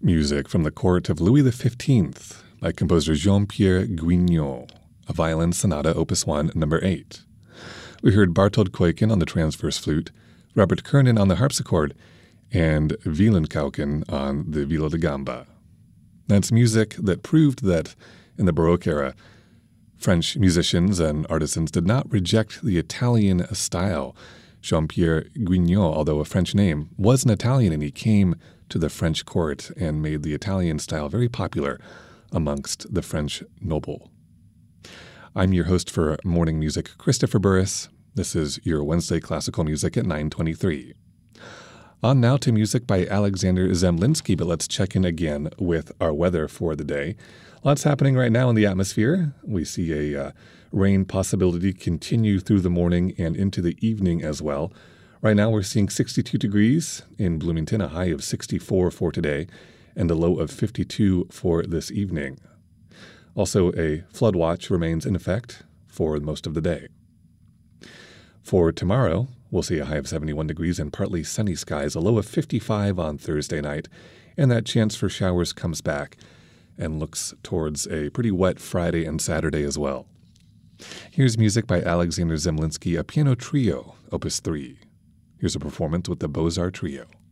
Music from the court of Louis XV by composer Jean-Pierre Guignol, a violin sonata opus 1, number 8. We heard Bartold Kuiken on the transverse flute, Robert Kernan on the harpsichord, and Wieland-Kauken on the viola da gamba. That's music that proved that in the Baroque era, French musicians and artisans did not reject the Italian style. Jean-Pierre Guignol, although a French name, was an Italian, and he came to the French court and made the Italian style very popular amongst the French noble. I'm your host for Morning Music, Christopher Burris. This is your Wednesday Classical Music at 9:23. On now to music by Alexander Zemlinsky, but let's check in again with our weather for the day. Lots happening right now in the atmosphere. We see a rain possibility continue through the morning and into the evening as well. Right now we're seeing 62 degrees in Bloomington, a high of 64 for today, and a low of 52 for this evening. Also, a flood watch remains in effect for most of the day. For tomorrow, we'll see a high of 71 degrees and partly sunny skies, a low of 55 on Thursday night, and that chance for showers comes back and looks towards a pretty wet Friday and Saturday as well. Here's music by Alexander Zemlinsky, a piano trio, opus 3. Here's a performance with the Beaux-Arts Trio.